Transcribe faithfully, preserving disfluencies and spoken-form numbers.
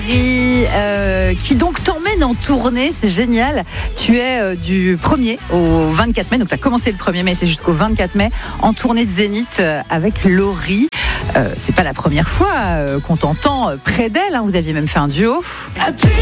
Euh, qui donc t'emmène en tournée, c'est génial. Tu es euh, du premier au vingt-quatre mai, donc tu as commencé le premier mai, c'est jusqu'au vingt-quatre mai, en tournée de Zénith euh, avec Laurie. Euh, c'est pas la première fois euh, qu'on t'entend près d'elle, hein. Vous aviez même fait un duo.